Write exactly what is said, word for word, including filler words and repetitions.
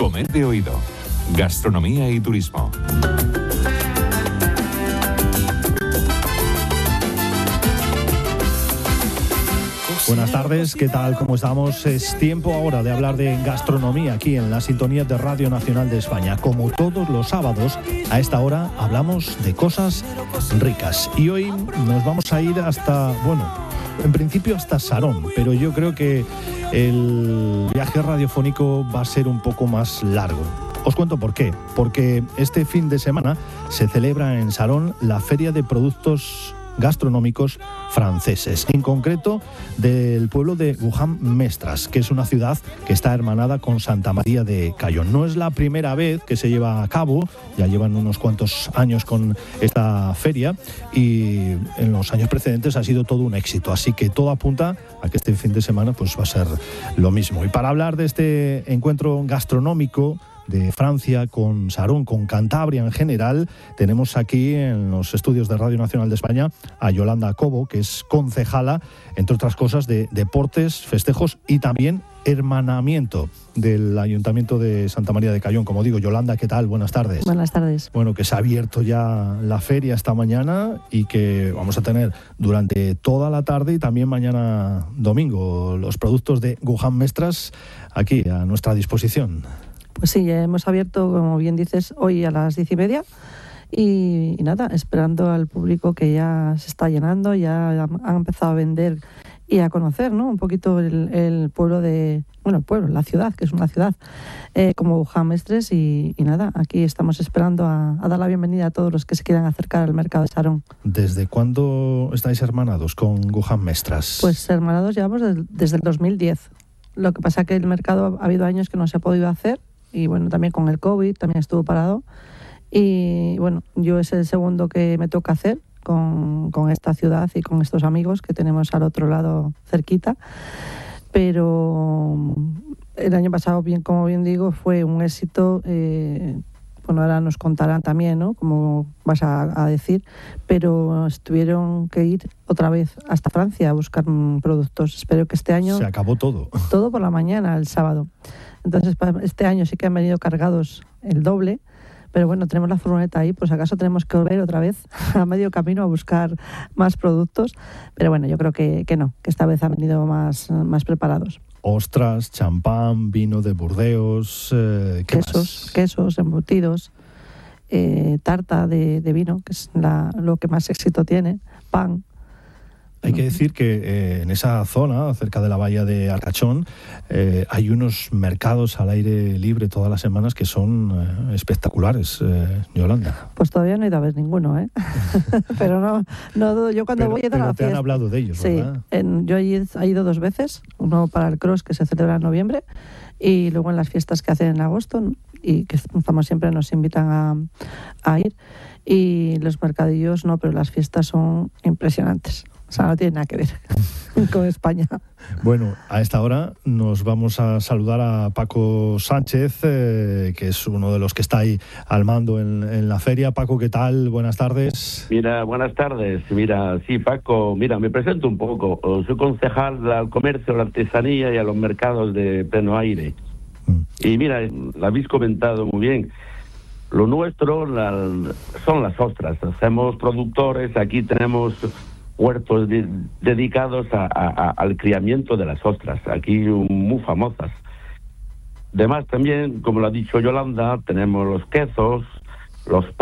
Comer de oído. Gastronomía y turismo. Buenas tardes, ¿qué tal? ¿Cómo estamos? Es tiempo ahora de hablar de gastronomía aquí en la sintonía de Radio Nacional de España. Como todos los sábados, a esta hora hablamos de cosas ricas. Y hoy nos vamos a ir hasta, bueno, en principio hasta Sarón, pero yo creo que el viaje radiofónico va a ser un poco más largo. Os cuento por qué. Porque este fin de semana se celebra en Sarón la Feria de Productos Gastronómicos Franceses, en concreto del pueblo de Gujan-Mestras, que es una ciudad que está hermanada con Santa María de Cayón. No es la primera vez que se lleva a cabo, ya llevan unos cuantos años con esta feria y en los años precedentes ha sido todo un éxito, así que todo apunta a que este fin de semana pues va a ser lo mismo. Y para hablar de este encuentro gastronómico de Francia con Sarón, con Cantabria en general, tenemos aquí en los estudios de Radio Nacional de España a Yolanda Cobo, que es concejala, entre otras cosas, de deportes, festejos y también hermanamiento del Ayuntamiento de Santa María de Cayón. Como digo, Yolanda, ¿qué tal? Buenas tardes. Buenas tardes. Bueno, que se ha abierto ya la feria esta mañana y que vamos a tener durante toda la tarde y también mañana domingo los productos de Gujan-Mestras aquí a nuestra disposición. Pues sí, ya hemos abierto, como bien dices, hoy a las diez y media y, y nada, esperando al público que ya se está llenando, ya han empezado a vender y a conocer, ¿no?, un poquito el, el pueblo de, bueno, el pueblo, la ciudad, que es una ciudad eh, como Gujan-Mestras y, y nada, aquí estamos esperando a, a dar la bienvenida a todos los que se quieran acercar al mercado de Sarón. ¿Desde cuándo estáis hermanados con Gujan-Mestras? Pues hermanados llevamos desde, desde el dos mil diez. Lo que pasa es que el mercado ha habido años que no se ha podido hacer. Y bueno, también con el COVID también estuvo parado. Y bueno, yo es el segundo que me toca hacer con, con esta ciudad y con estos amigos que tenemos al otro lado cerquita. Pero el año pasado, bien como bien digo, fue un éxito. Eh, bueno, ahora nos contarán también, ¿no?, como vas a, a decir, pero tuvieron que ir otra vez hasta Francia a buscar productos. Espero que este año... Se acabó todo. Todo por la mañana, el sábado. Entonces, este año sí que han venido cargados el doble, pero bueno, tenemos la furgoneta ahí, pues acaso tenemos que volver otra vez a medio camino a buscar más productos, pero bueno, yo creo que, que no, que esta vez han venido más, más preparados. Ostras, champán, vino de Burdeos, eh, ¿qué quesos, más? quesos, embutidos, eh, tarta de, de vino, que es la, lo que más éxito tiene, pan. Hay que decir que eh, en esa zona, cerca de la bahía de Arcachón, eh, hay unos mercados al aire libre todas las semanas que son eh, espectaculares, eh, Yolanda. Pues todavía no he ido a ver ninguno, ¿eh? pero no, no, yo cuando pero, voy he ido a la te fiesta. Han hablado de ellos, sí, ¿verdad? En, yo he ido dos veces, uno para el Cross que se celebra en noviembre y luego en las fiestas que hacen en agosto, ¿no?, y que como siempre nos invitan a, a ir. Y los mercadillos no, pero las fiestas son impresionantes. O sea, no tiene nada que ver con España. Bueno, a esta hora nos vamos a saludar a Paco Sánchez, eh, que es uno de los que está ahí al mando en, en la feria. Paco, ¿qué tal? Buenas tardes. Mira, buenas tardes. Mira, sí, Paco, mira, me presento un poco. Soy concejal al comercio, a la artesanía y a los mercados de pleno aire. Mm. Y mira, lo habéis comentado muy bien. Lo nuestro la, son las ostras. Hacemos productores, aquí tenemos huertos de, dedicados a, a, al criamiento de las ostras, aquí muy famosas. Además también, como lo ha dicho Yolanda, tenemos los quesos, los